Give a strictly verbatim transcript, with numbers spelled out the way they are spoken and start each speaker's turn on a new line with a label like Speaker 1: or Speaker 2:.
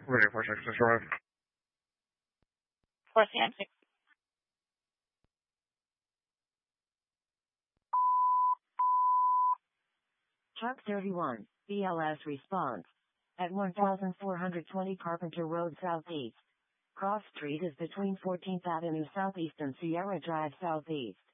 Speaker 1: Ready for six, right?
Speaker 2: four C M six.
Speaker 3: Truck thirty-one, B L S response. At one thousand four hundred twenty Carpenter Road Southeast. Cross Street is between fourteenth Avenue Southeast and Sierra Drive Southeast.